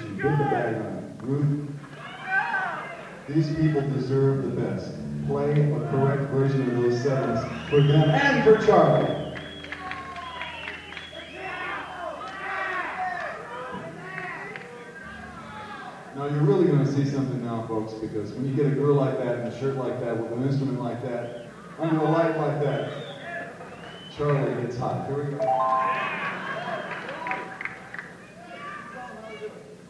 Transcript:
you. Get the bag on. Ruth, these people deserve the best. Play a correct version of those sevens for them and for Charlie. Now you're really going to see something now, folks, because when you get a girl like that in a shirt like that with an instrument like that, under a light like that, Charlie gets hot. Here we go.